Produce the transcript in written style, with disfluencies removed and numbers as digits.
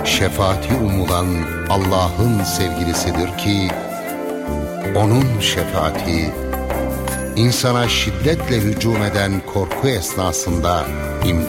şefaati umulan Allah'ın sevgilisidir ki, onun şefaati, insana şiddetle hücum eden korku esnasında imdat